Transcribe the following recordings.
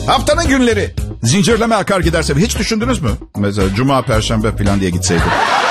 Haftanın günleri. Zincirleme akar giderse hiç düşündünüz mü? Mesela cuma, perşembe falan diye gitseydim.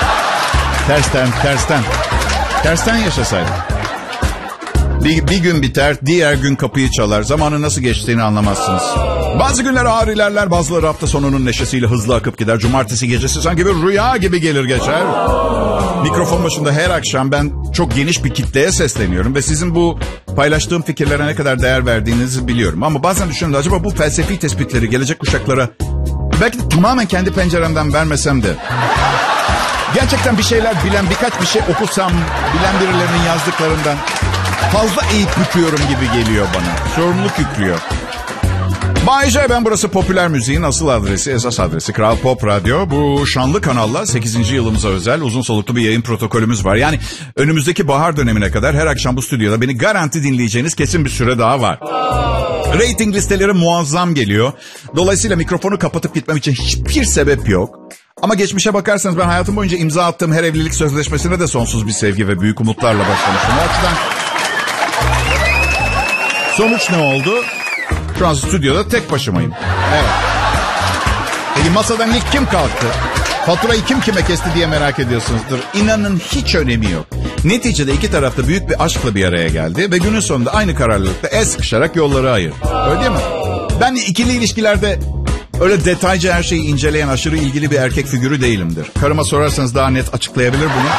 Tersten yaşasaydım. Bir gün biter, diğer gün kapıyı çalar. Zamanın nasıl geçtiğini anlamazsınız. Bazı günler ağır ilerler, bazıları hafta sonunun neşesiyle hızlı akıp gider. Cumartesi gecesi sanki bir rüya gibi gelir geçer. Mikrofon başında her akşam ben çok geniş bir kitleye sesleniyorum ve sizin bu paylaştığım fikirlere ne kadar değer verdiğinizi biliyorum. Ama bazen düşünüyorum, acaba bu felsefi tespitleri gelecek kuşaklara belki de tamamen kendi penceremden vermesem de gerçekten bir şeyler bilen, birkaç bir şey okusam, bilen birilerinin yazdıklarından fazla eğip büküyorum gibi geliyor bana. Sorumluluk yüklüyor. Bay J, ben burası popüler müziğin asıl adresi, esas adresi. Kral Pop Radyo. Bu şanlı kanalla 8. yılımıza özel uzun soluklu bir yayın protokolümüz var. Yani önümüzdeki bahar dönemine kadar her akşam bu stüdyoda beni garanti dinleyeceğiniz kesin bir süre daha var. Rating listeleri muazzam geliyor. Dolayısıyla mikrofonu kapatıp gitmem için hiçbir sebep yok. Ama geçmişe bakarsanız ben hayatım boyunca imza attığım her evlilik sözleşmesine de sonsuz bir sevgi ve büyük umutlarla başlamıştım. O açıdan sonuç ne oldu? Şu an stüdyoda tek başımayım. Evet. Peki masadan ilk kim kalktı? Faturayı kim kime kesti diye merak ediyorsunuzdur. İnanın hiç önemi yok. Neticede iki tarafta büyük bir aşkla bir araya geldi ve günün sonunda aynı kararlılıkta el sıkışarak yolları ayırdı. Öyle değil mi? Ben ikili ilişkilerde öyle detaycı her şeyi inceleyen aşırı ilgili bir erkek figürü değilimdir. Karıma sorarsanız daha net açıklayabilir bunu.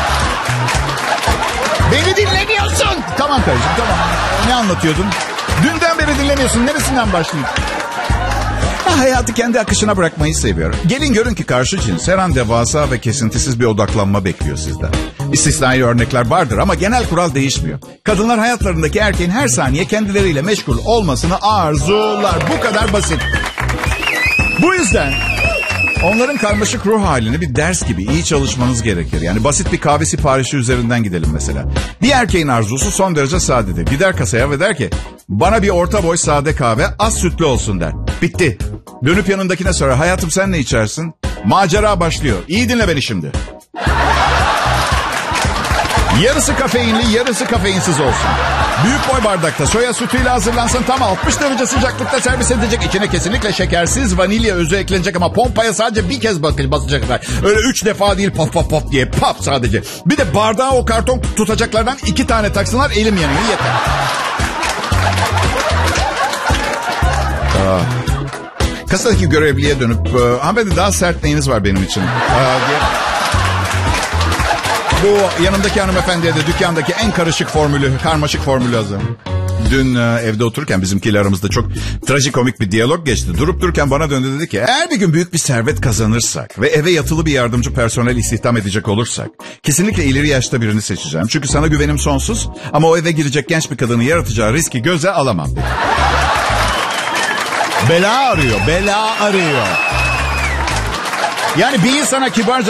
Beni dinlemiyorsun. Tamam karıcığım, tamam. Ne anlatıyordun? Dünden beri dinlemiyorsun. Neresinden başlayayım? Hayatı kendi akışına bırakmayı seviyorum. Gelin görün ki karşı cins her an devasa ve kesintisiz bir odaklanma bekliyor sizden. İstisnai örnekler vardır ama genel kural değişmiyor. Kadınlar hayatlarındaki erkeğin her saniye kendileriyle meşgul olmasını arzular. Bu kadar basit. Bu yüzden onların karmaşık ruh halini bir ders gibi iyi çalışmanız gerekir. Yani basit bir kahve siparişi üzerinden gidelim mesela. Bir erkeğin arzusu son derece sadedir. Gider kasaya ve der ki bana bir orta boy sade kahve az sütlü olsun der. Bitti. Dönüp yanındakine sorar, hayatım sen ne içersin? Macera başlıyor. İyi dinle beni şimdi. Yarısı kafeinli, yarısı kafeinsiz olsun. Büyük boy bardakta soya sütüyle hazırlansın. Tam 60 derece sıcaklıkta servis edecek. İçine kesinlikle şekersiz vanilya özü eklenecek ama pompaya sadece bir kez basacaklar. Öyle 3 defa değil, pop pop pop diye pop sadece. Bir de bardağı o karton tutacaklardan 2 tane taksınlar, elim yanıyor, yeter. Kasadaki görevliye dönüp hanımefendi daha sert neyiniz var benim için diye. Bu yanımdaki hanımefendiye de dükkandaki en karmaşık formülü hazırladım. Dün evde otururken bizimkiyle aramızda çok trajikomik bir diyalog geçti. Durup dururken bana döndü, dedi ki eğer bir gün büyük bir servet kazanırsak ve eve yatılı bir yardımcı personel istihdam edecek olursak kesinlikle ileri yaşta birini seçeceğim. Çünkü sana güvenim sonsuz ama o eve girecek genç bir kadının yaratacağı riski göze alamam dedi. Bela arıyor. Yani bir insana kibarca